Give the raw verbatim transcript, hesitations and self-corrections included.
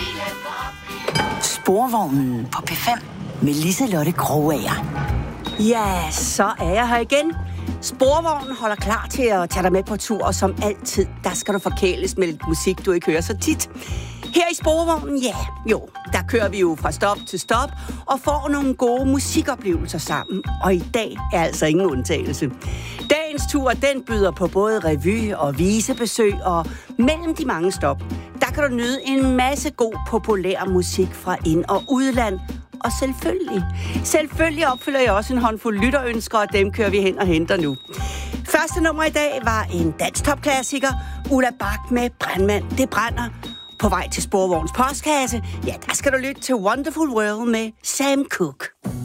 Sporvognen på P fem med Liselotte Krogager. Ja, så er jeg her igen. Sporvognen holder klar til at tage dig med på tur, og som altid, der skal du forkæles med lidt musik, du ikke hører så tit. Her i Sporvognen, ja, jo, der kører vi jo fra stop til stop og får nogle gode musikoplevelser sammen. Og i dag er altså ingen undtagelse. Dagens tur, den byder på både revy og visebesøg, og mellem de mange stop, der kan du nyde en masse god populær musik fra ind- og udland. Og selvfølgelig, selvfølgelig opfylder jeg også en håndfuld lytterønsker, og dem kører vi hen og henter nu. Første nummer i dag var en dansk topklassiker, Ulla Bach med Brandmand, det brænder. På vej til Sporvogns postkasse, ja, der skal du lytte til Wonderful World med Sam Cooke.